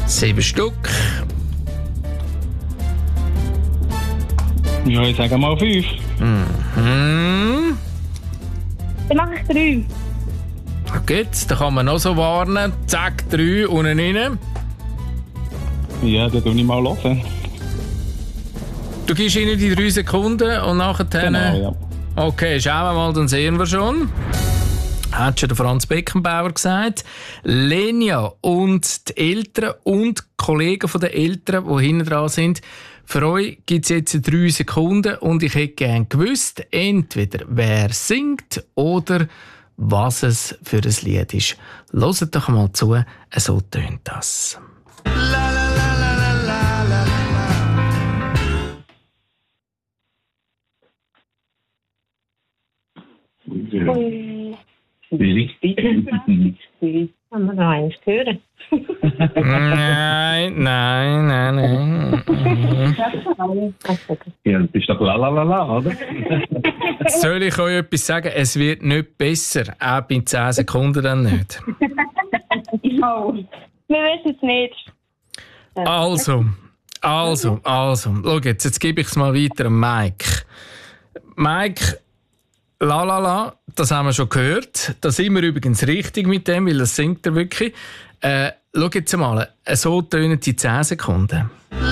7 Stück. Ja, ich sage mal 5. Mhm. Dann mache ich 3. Gut, da kann man noch so warnen. Zack, 3 unten rein. Ja, dann tue ich mal hören. Du gibst ihnen die 3 Sekunden und nachher... Genau, ja. Okay, schauen wir mal, dann sehen wir schon. Hat schon der Franz Beckenbauer gesagt. Lenia und die Eltern und die Kollegen der Eltern, die hinten dran sind, für euch gibt es jetzt 3 Sekunden und ich hätte gerne gewusst, entweder wer singt oder was es für ein Lied ist. Hört doch mal zu, so tönt das. Billig. Haben wir noch eins hören? Nein. Ja, das ist doch la, oder? Soll ich euch etwas sagen? Es wird nicht besser, auch bei 10 Sekunden dann nicht. No. Wir wissen es nicht. Also. Schau jetzt gebe ich es mal weiter an Mike. Mike, la, das haben wir schon gehört. Da sind wir übrigens richtig mit dem, weil das singt er wirklich. Schau jetzt mal, so tönen die 10 Sekunden.